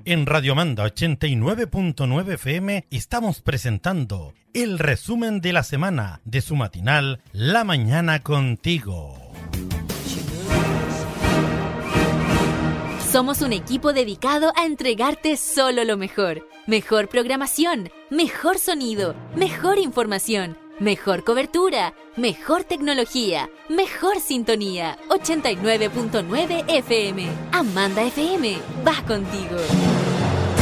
En Radio Manda 89.9 FM estamos presentando el resumen de la semana de su matinal La Mañana Contigo. Somos un equipo dedicado a entregarte solo lo mejor. Mejor programación, mejor sonido, mejor información, mejor cobertura, mejor tecnología, mejor sintonía. 89.9 FM. Amanda FM, va contigo.